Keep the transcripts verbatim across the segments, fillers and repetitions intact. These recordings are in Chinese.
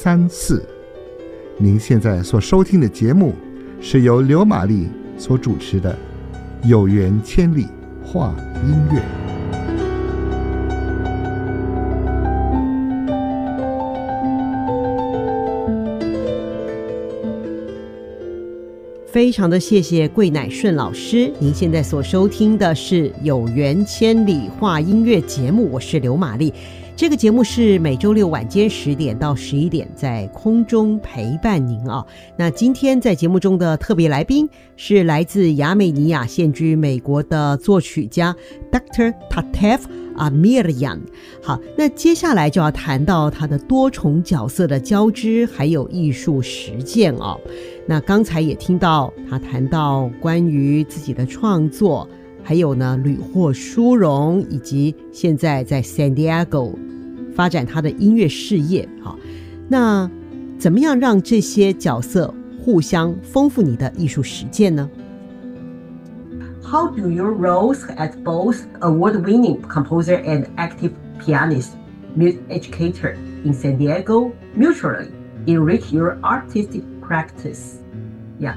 三四。您现在所收听的节目是由刘玛丽所主持的《有缘千里话音乐》。 非常的谢谢桂乃顺老师，您现在所收听的是有缘千里话音乐节目，我是刘玛丽。这个节目是每周六晚间十点到十一点在空中陪伴您啊。那今天在节目中的特别来宾是来自亚美尼亚现居美国的作曲家 Doctor Tatev Amirian。 好，那接下来就要谈到他的多重角色的交织还有艺术实践哦。那刚才也听到他谈到关于自己的创作，还有呢屡获殊荣，以及现在在 San Diego 发展他的音乐事业。好，那怎么样让这些角色互相丰富你的艺术实践呢？ How do your roles as both award-winning composer and active pianist, music educator in San Diego mutually enrich your artistic practice? Yeah.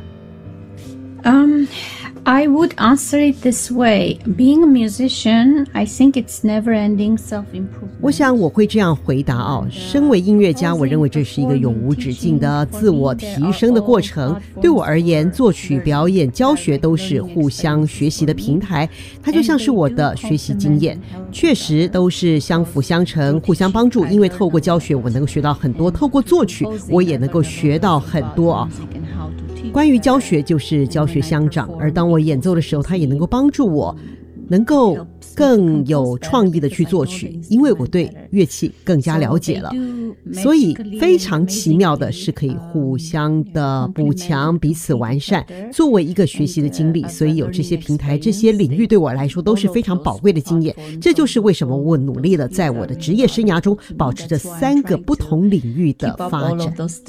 Um, I would answer it this way. Being a musician, I think it's never-ending self-improvement. 我想我会这样回答哦。身为音乐家，我认为这是一个永无止境的自我提升的过程。对我而言，作曲、表演、教学都是互相学习的平台，它就像是我的学习经验，确实都是相辅相成、互相帮助。因为透过教学，我能够学到很多；透过作曲，我也能够学到很多啊。关于教学，就是教学相长，而当我演奏的时候，它也能够帮助我能够更有创意的去作曲，因为我对乐器更加了解了。所以非常奇妙的是可以互相的补强，彼此完善，作为一个学习的经历。所以有这些平台，这些领域对我来说都是非常宝贵的经验。这就是为什么我努力的在我的职业生涯中保持着三个不同领域的发展。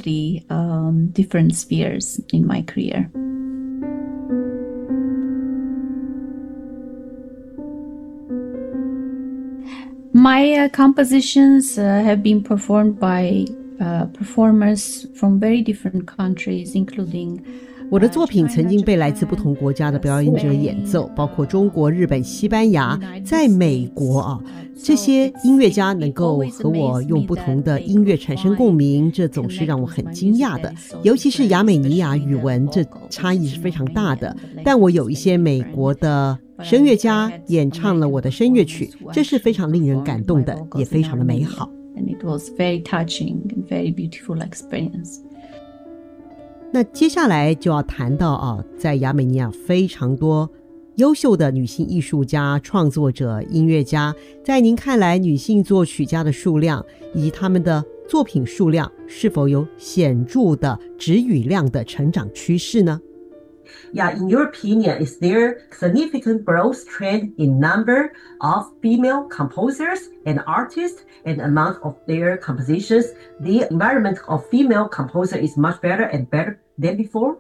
My uh, compositions uh, have been performed by uh, performers from very different countries, including 我的作品曾经被来自不同国家的表演者演奏，包括中国、日本、西班牙，在美国啊，这些音乐家能够和我用不同的音乐产生共鸣，这总是让我很惊讶的。尤其是亚美尼亚语文，这差异是非常大的。但我有一些美国的声乐家演唱了我的声乐曲，这是非常令人感动的，也非常的美好。 And it was very touching and very beautiful experience. 那接下来就要谈到啊，在亚美尼亚非常多优秀的女性艺术家、创作者、音乐家，在您看来，女性作曲家的数量以及他们的作品数量是否有显著的质与量的成长趋势呢？ Yeah, in your opinion, is there significant growth trend in number of female composers and artists, and amount of their compositions, the environment of female composer is much better and better than before?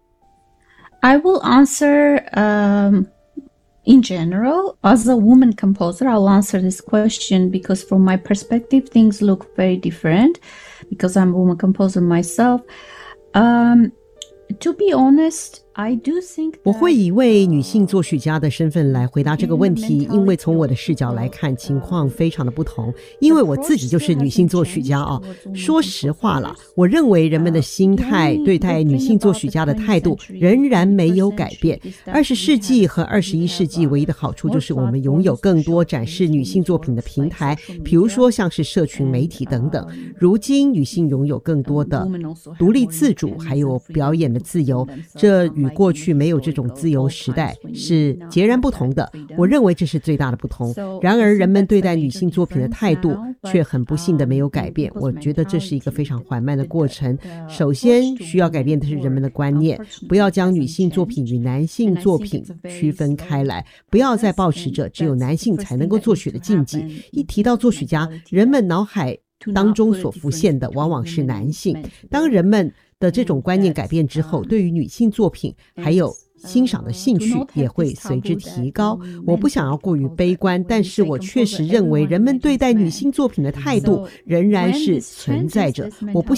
I will answer um, in general. As a woman composer, I'll answer this question because from my perspective, things look very different because I'm a woman composer myself. Um, to be honest, I do think 我会以一位女性作曲家的身份来回答这个问题，因为从我的视角来看，情况非常的不同。因为我自己就是女性作曲家啊，说实话啦，我认为人们的心态对待女性作曲家的态度仍然没有改变。二十世纪和二十一世纪唯一的好处就是我们拥有更多展示女性作品的平台，比如说像是社群媒体等等。如今女性拥有更多的独立自主，还有表演的自由，这与过去没有这种自由时代是截然不同的，我认为这是最大的不同。然而人们对待女性作品的态度却很不幸的没有改变，我觉得这是一个非常缓慢的过程。首先需要改变的是人们的观念，不要将女性作品与男性作品区分开来，不要再抱持着只有男性才能够作曲的禁忌。一提到作曲家，人们脑海当中所浮现的往往是男性。当人们的这种观念改变之后，对于女性作品还有欣赏的兴趣也会随之提高。我不想要过于悲观，但是我确实认为人们对待女性作品的态度仍然是存在着。我不